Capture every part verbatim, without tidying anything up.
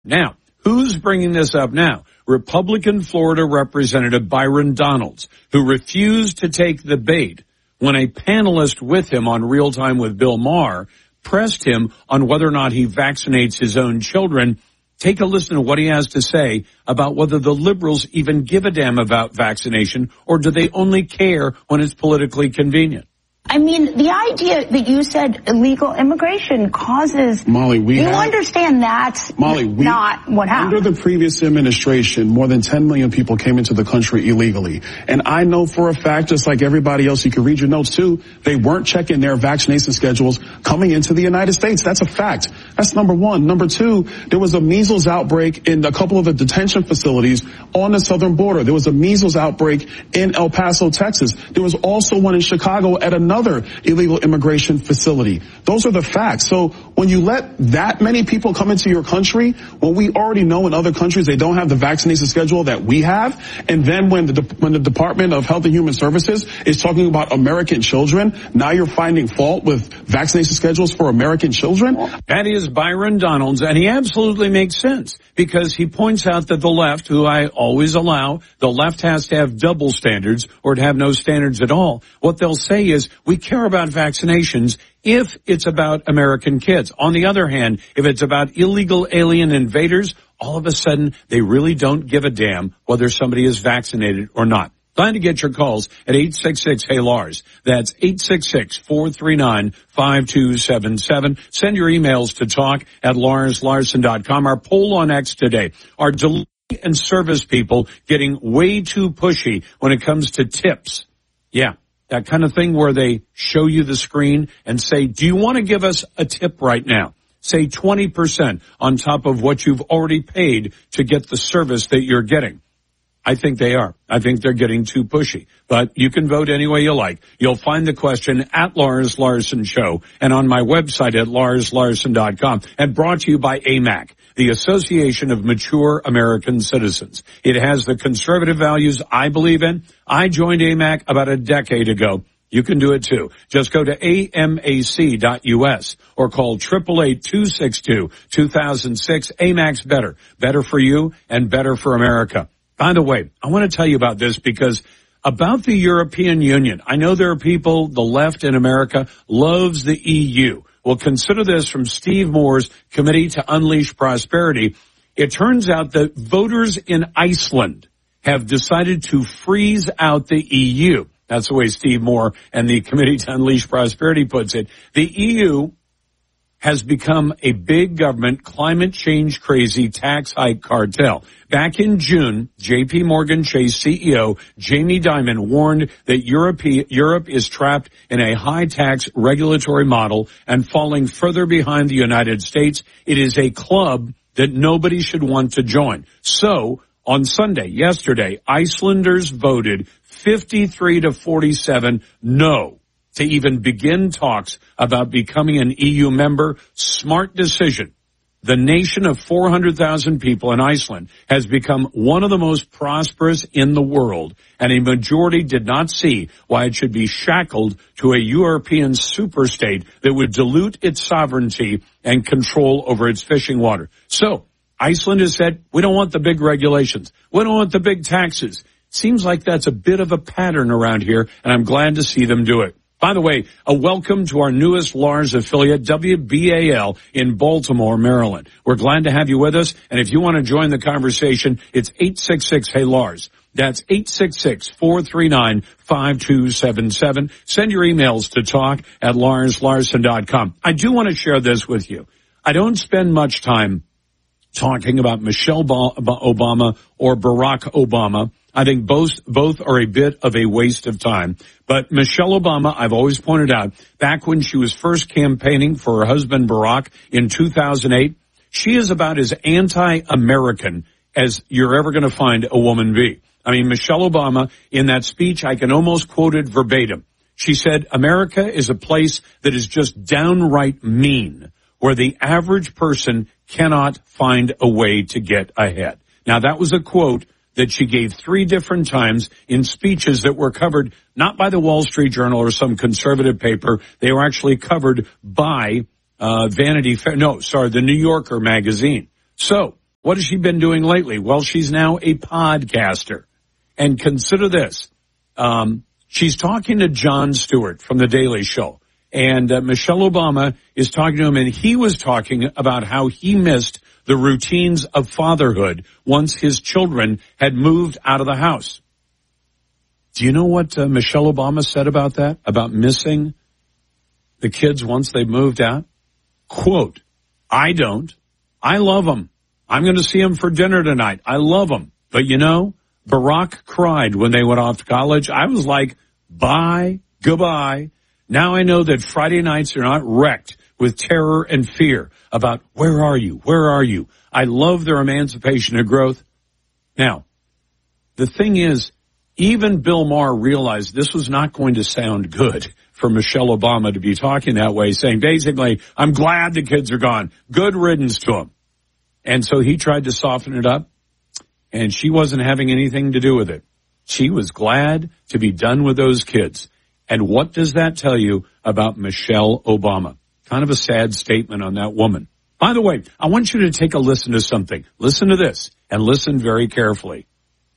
Now, who's bringing this up now? Republican Florida Representative Byron Donalds, who refused to take the bait when a panelist with him on Real Time with Bill Maher pressed him on whether or not he vaccinates his own children. Take a listen to what he has to say about whether the liberals even give a damn about vaccination, or do they only care when it's politically convenient? I mean, the idea that you said illegal immigration causes... Molly, we You have, understand that's Molly, we, not what happened. Under the previous administration, more than ten million people came into the country illegally. And I know for a fact, just like everybody else, you can read your notes too, they weren't checking their vaccination schedules coming into the United States. That's a fact. That's number one. Number two, there was a measles outbreak in a couple of the detention facilities on the southern border. There was a measles outbreak in El Paso, Texas. There was also one in Chicago at another Other illegal immigration facility. Those are the facts. So when you let that many people come into your country, when we already know in other countries they don't have the vaccination schedule that we have, and then when the when the Department of Health and Human Services is talking about American children, now you're finding fault with vaccination schedules for American children? That is Byron Donalds, and he absolutely makes sense because he points out that the left, who I always allow, the left has to have double standards or to have no standards at all. What they'll say is, we care about vaccinations if it's about American kids. On the other hand, if it's about illegal alien invaders, all of a sudden they really don't give a damn whether somebody is vaccinated or not. Glad to get your calls at eight six six, hey Lars. That's eight six six, four three nine, five two seven seven. Send your emails to talk at lars larson dot com. Our poll on X today. Are delivery and service people getting way too pushy when it comes to tips? Yeah. That kind of thing where they show you the screen and say, do you want to give us a tip right now? Say twenty percent on top of what you've already paid to get the service that you're getting. I think they are. I think they're getting too pushy. But you can vote any way you like. You'll find the question at Lars Larson Show and on my website at lars larson dot com, and brought to you by A M A C, the Association of Mature American Citizens. It has the conservative values I believe in. I joined A M A C about a decade ago. You can do it too. Just go to A M A C dot U S or call eight eight eight, two six two, two thousand six. A M A C's better. Better for you and better for America. By the way, I want to tell you about this because about the European Union, I know there are people, the left in America loves the E U. Well, consider this from Steve Moore's Committee to Unleash Prosperity. It turns out that voters in Iceland have decided to freeze out the E U. That's the way Steve Moore and the Committee to Unleash Prosperity puts it. The E U has become a big government, climate change crazy tax hike cartel. Back in June, J P Morgan Chase C E O Jamie Dimon warned that Europe, Europe is trapped in a high tax regulatory model and falling further behind the United States. It is a club that nobody should want to join. So on Sunday, yesterday, Icelanders voted fifty-three to forty-seven no to even begin talks about becoming an E U member. Smart decision. The nation of four hundred thousand people in Iceland has become one of the most prosperous in the world, and a majority did not see why it should be shackled to a European superstate that would dilute its sovereignty and control over its fishing water. So Iceland has said, we don't want the big regulations. We don't want the big taxes. Seems like that's a bit of a pattern around here, and I'm glad to see them do it. By the way, a welcome to our newest Lars affiliate, W B A L, in Baltimore, Maryland. We're glad to have you with us, and if you want to join the conversation, it's eight six six, hey Lars. That's eight six six, four three nine, five two seven seven. Send your emails to talk at lars larson dot com. I do want to share this with you. I don't spend much time talking about Michelle Obama or Barack Obama. I think both both are a bit of a waste of time. But Michelle Obama, I've always pointed out, back when she was first campaigning for her husband Barack in two thousand eight, she is about as anti-American as you're ever going to find a woman be. I mean, Michelle Obama, in that speech, I can almost quote it verbatim. She said, America is a place that is just downright mean, where the average person cannot find a way to get ahead. Now, that was a quote that she gave three different times in speeches that were covered not by the Wall Street Journal or some conservative paper. They were actually covered by uh Vanity Fair. No, sorry, the New Yorker magazine. So What has she been doing lately? Well, she's now a podcaster. And consider this. Um, she's talking to Jon Stewart from The Daily Show. And uh, Michelle Obama is talking to him, and he was talking about how he missed the routines of fatherhood once his children had moved out of the house. Do you know what uh, Michelle Obama said about that? About missing the kids once they've moved out? Quote, I don't. I love them. I'm going to see them for dinner tonight. I love them. But you know, Barack cried when they went off to college. I was like, bye, goodbye. Now I know that Friday nights are not wrecked with terror and fear about where are you? Where are you? I love their emancipation and growth. Now, the thing is, even Bill Maher realized this was not going to sound good for Michelle Obama to be talking that way, saying basically, I'm glad the kids are gone. Good riddance to them. And so he tried to soften it up, and she wasn't having anything to do with it. She was glad to be done with those kids. And what does that tell you about Michelle Obama? Kind of a sad statement on that woman. By the way, I want you to take a listen to something. Listen to this, and listen very carefully.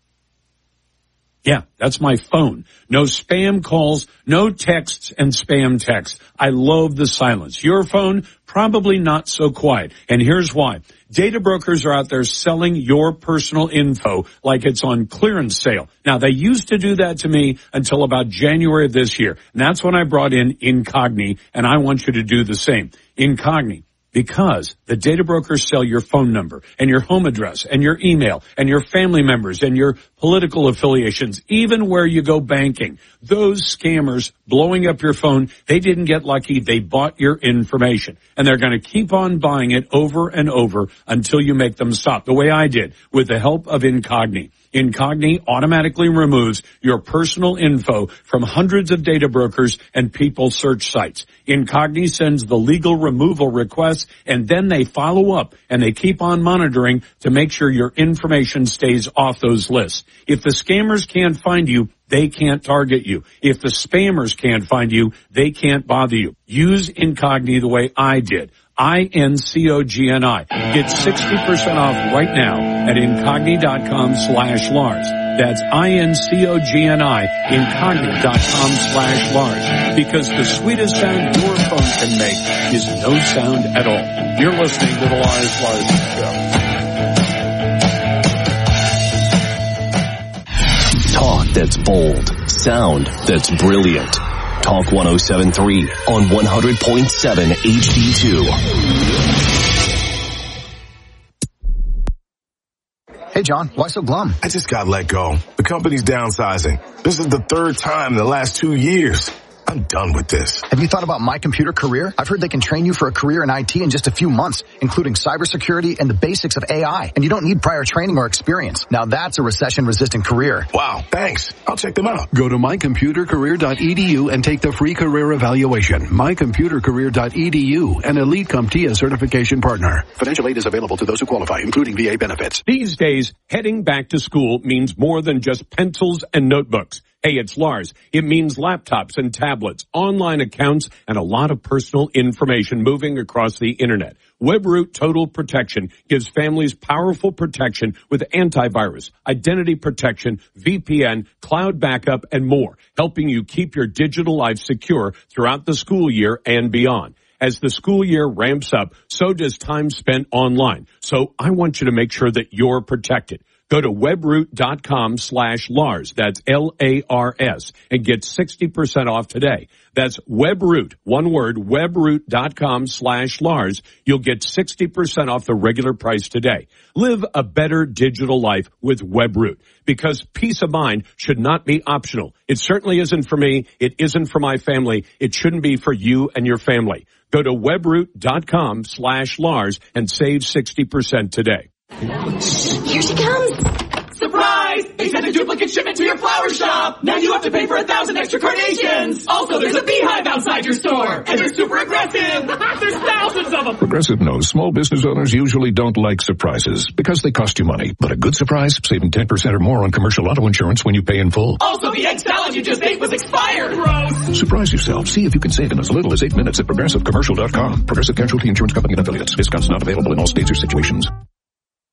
Yeah, that's my phone. No spam calls, no texts and spam texts. I love the silence. Your phone, probably not so quiet. And here's why. Data brokers are out there selling your personal info like it's on clearance sale. Now, they used to do that to me until about January of this year. And that's when I brought in Incogni, and I want you to do the same. Incogni. Because the data brokers sell your phone number and your home address and your email and your family members and your political affiliations, even where you go banking. Those scammers blowing up your phone, they didn't get lucky. They bought your information, and they're going to keep on buying it over and over until you make them stop, the way I did with the help of Incogni. Incogni automatically removes your personal info from hundreds of data brokers and people search sites. Incogni sends the legal removal requests, and then they follow up and they keep on monitoring to make sure your information stays off those lists. If the scammers can't find you, they can't target you. If the spammers can't find you, they can't bother you. Use Incogni the way I did. I N C O G N I. Get sixty percent off right now at Incogni.com slash Lars. That's I N C O G N I, Incogni.com slash Lars. Because the sweetest sound your phone can make is no sound at all. You're listening to the Lars Larson Show. Talk that's bold. Sound that's brilliant. Talk one oh seven point three on one hundred point seven H D two. Hey, John, why so glum? I just got let go. The company's downsizing. This is the third time in the last two years. I'm done with this. Have you thought about My Computer Career? I've heard they can train you for a career in I T in just a few months, including cybersecurity and the basics of A I. And you don't need prior training or experience. Now that's a recession-resistant career. Wow, thanks. I'll check them out. Go to my computer career dot e d u and take the free career evaluation. my computer career dot e d u, an Elite CompTIA certification partner. Financial aid is available to those who qualify, including V A benefits. These days, heading back to school means more than just pencils and notebooks. Hey, it's Lars. It means laptops and tablets, online accounts, and a lot of personal information moving across the internet. WebRoot Total Protection gives families powerful protection with antivirus, identity protection, V P N, cloud backup, and more, helping you keep your digital life secure throughout the school year and beyond. As the school year ramps up, so does time spent online. So I want you to make sure that you're protected. Go to webroot.com slash Lars. That's L A R S and get sixty percent off today. That's Webroot, one word, webroot.com slash Lars. You'll get sixty percent off the regular price today. Live a better digital life with Webroot, because peace of mind should not be optional. It certainly isn't for me. It isn't for my family. It shouldn't be for you and your family. Go to webroot.com slash Lars and save sixty percent today. Here she comes. Surprise! They sent a duplicate shipment to your flower shop. Now you have to pay for a thousand extra carnations. Also, there's a beehive outside your store. And they're super aggressive. There's thousands of them. Progressive knows small business owners usually don't like surprises because they cost you money. But a good surprise, saving ten percent or more on commercial auto insurance when you pay in full. Also, the egg salad you just ate was expired. Gross. Surprise yourself. See if you can save in as little as eight minutes at progressive commercial dot com. Progressive Casualty Insurance Company and Affiliates. Discounts not available in all states or situations.